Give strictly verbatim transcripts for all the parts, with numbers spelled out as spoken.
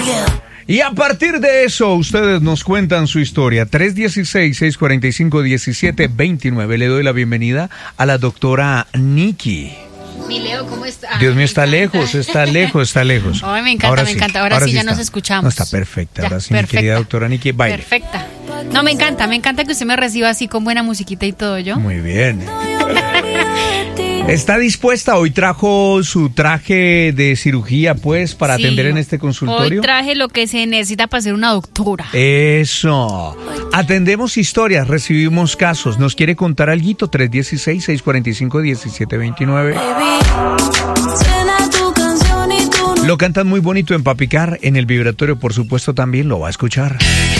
Y a partir de eso, ustedes nos cuentan su historia. tres uno seis, seis cuatro cinco, uno siete dos nueve. Le doy la bienvenida a la doctora Nikki. Mi Leo, ¿cómo está? Dios mío, Me está encanta. lejos, está lejos, está lejos. Ay, me encanta, Ahora me sí, encanta. Ahora, ahora sí, sí ya está. nos escuchamos. No, está perfecta. Ya, Ahora sí, mi perfecta. querida doctora Nikki, baile. Perfecta. No, me encanta, me encanta que usted me reciba así con buena musiquita y todo, ¿yo? Muy bien. ¿Está dispuesta? Hoy trajo su traje de cirugía, pues, para Sí, atender en este consultorio. Hoy traje lo que se necesita para ser una doctora. Eso. Atendemos historias, recibimos casos. ¿Nos quiere contar algo? tres uno seis, seis cuatro cinco, uno siete dos nueve. Lo cantan muy bonito en Papicar, en el vibratorio, por supuesto, también lo va a escuchar.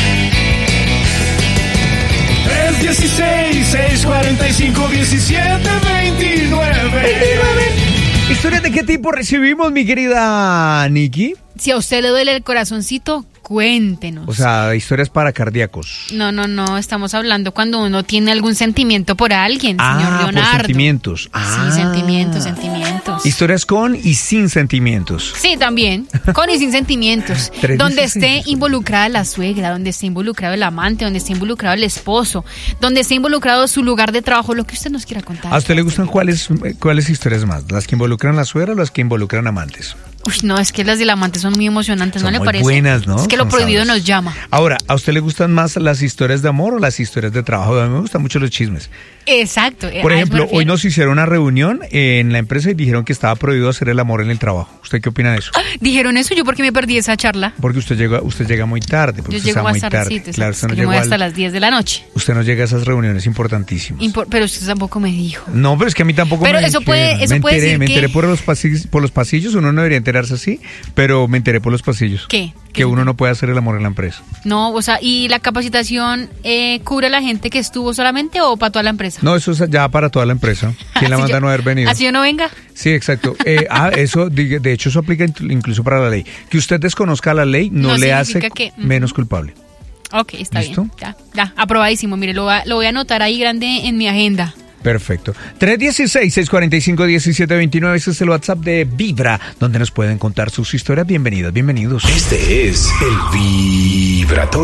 tres uno seis, seis cuatro cinco, uno siete dos nueve. ¿Historias de qué tipo recibimos, mi querida Nikki? Si a usted le duele el corazoncito, cuéntenos. O sea, historias para cardíacos. No, no, no, estamos hablando cuando uno tiene algún sentimiento por alguien, Ah, señor por Leonardo. sentimientos. Ah. Sí, sentimientos, sentimientos. Historias con y sin sentimientos. Sí, también, con y sin sentimientos. Tres Donde dieciséis. esté involucrada la suegra, donde esté involucrado el amante, donde esté involucrado el esposo, donde esté involucrado su lugar de trabajo, lo que usted nos quiera contar. ¿A usted le gustan cuáles, cuáles historias más? ¿Las que involucran a la suegra o las que involucran amantes? Uy, no, es que las del amante son muy emocionantes, Son ¿no le muy parece? buenas, ¿no? Es que lo Son prohibido sabrosas. nos llama. Ahora, ¿a usted le gustan más las historias de amor o las historias de trabajo? A mí me gustan mucho los chismes. Exacto. Por a eso me ejemplo, refiero. hoy nos hicieron una reunión en la empresa y dijeron que estaba prohibido hacer el amor en el trabajo. ¿Usted qué opina de eso? Dijeron eso, yo porque me perdí esa charla. Porque usted llega, usted llega muy tarde. Porque Yo usted llego está más muy tarde. tardecito, Claro, exacto, usted no es que yo me llegó voy al- hasta las diez de la noche. Usted no llega a esas reuniones importantísimas. Impor- pero usted tampoco me dijo. No, pero es que a mí tampoco Pero me eso dijeron. puede- eso me puede enteré, decir me que- enteré por los pasillos, por los pasillos, uno no debería enterarse así, pero me enteré por los pasillos. ¿Qué? Que uno no puede hacer el amor en la empresa. No, o sea, ¿y la capacitación eh, cubre a la gente que estuvo solamente o para toda la empresa? No, eso es ya para toda la empresa. ¿Quién la Así manda yo- a no haber venido? Así yo no venga. Sí, exacto. Eh, ah, eso, de de hecho, eso aplica incluso para la ley. Que usted desconozca la ley no, No le hace significa que- menos culpable. Ok, está ¿Listo? bien. Ya, ya, aprobadísimo. Mire, lo, va- lo voy a anotar ahí grande en mi agenda. Perfecto. tres uno seis, seis cuatro cinco, uno siete dos nueve. Ese es el WhatsApp de Vibra, donde nos pueden contar sus historias. Bienvenidas, bienvenidos. Este es el Vibratorio.